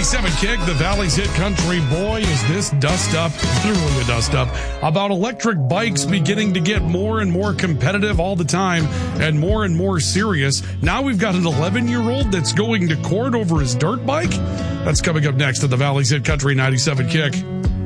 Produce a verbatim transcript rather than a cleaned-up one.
ninety-seven Kick, the Valley's hit country. Boy, is this dust up, literally a dust up, about electric bikes beginning to get more and more competitive all the time and more and more serious. Now we've got an eleven-year-old that's going to court over his dirt bike. That's coming up next at the Valley's hit country ninety-seven Kick.